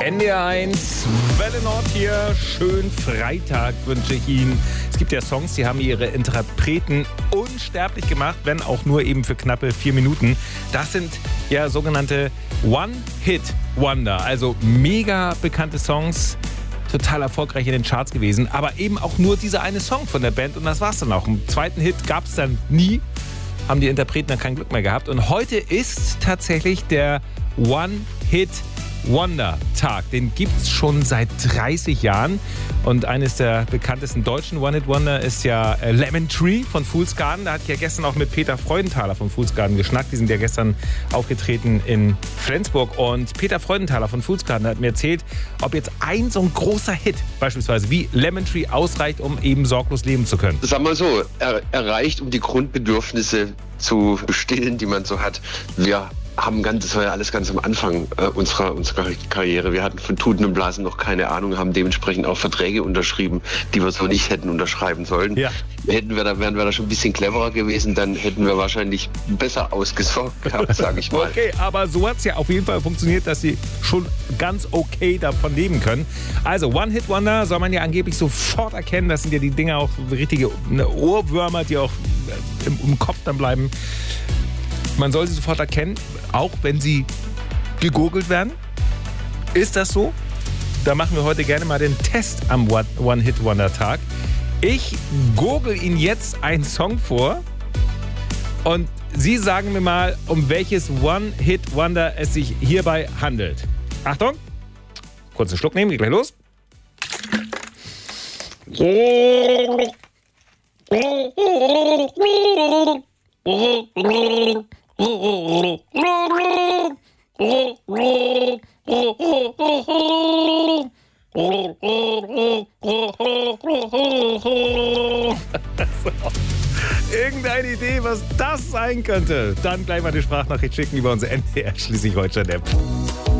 NDR 1, Welle Nord hier. Schönen Freitag wünsche ich Ihnen. Es gibt ja Songs, die haben ihre Interpreten unsterblich gemacht, wenn auch nur eben für knappe 4 Minuten. Das sind ja sogenannte One-Hit-Wonder, also mega bekannte Songs, total erfolgreich in den Charts gewesen, aber eben auch nur dieser eine Song von der Band und das war's dann auch. Einen zweiten Hit gab es dann nie, haben die Interpreten dann kein Glück mehr gehabt und heute ist tatsächlich der One-Hit-Wonder-Tag. Den gibt's schon seit 30 Jahren und eines der bekanntesten deutschen One-Hit-Wonder ist ja Lemon Tree von Fool's Garden. Da hatte ich ja gestern auch mit Peter Freudenthaler von Fool's Garden geschnackt. Die sind ja gestern aufgetreten in Flensburg und Peter Freudenthaler von Fool's Garden hat mir erzählt, ob jetzt ein so ein großer Hit beispielsweise wie Lemon Tree ausreicht, um eben sorglos leben zu können. Sagen wir so, er reicht, um die Grundbedürfnisse zu stillen, die man so hat. Das war ja alles ganz am Anfang unserer Karriere. Wir hatten von Tuten und Blasen noch keine Ahnung, haben dementsprechend auch Verträge unterschrieben, die wir so nicht hätten unterschreiben sollen. Ja. Wären wir da schon ein bisschen cleverer gewesen, dann hätten wir wahrscheinlich besser ausgesorgt gehabt, sage ich mal. Okay, aber so hat es ja auf jeden Fall funktioniert, dass sie schon ganz okay davon leben können. Also One-Hit-Wonder soll man ja angeblich sofort erkennen. Das sind ja die Dinger auch richtige Ohrwürmer, die auch im Kopf dann bleiben. Man soll sie sofort erkennen, auch wenn sie gegoogelt werden. Ist das so? Da machen wir heute gerne mal den Test am One-Hit-Wonder-Tag. Ich google Ihnen jetzt einen Song vor und Sie sagen mir mal, um welches One-Hit-Wonder es sich hierbei handelt. Achtung, kurzen Schluck nehmen, geht gleich los. Irgendeine Idee, was das sein könnte? Dann gleich mal die Sprachnachricht schicken über unsere NDR Schleswig-Holstein-App.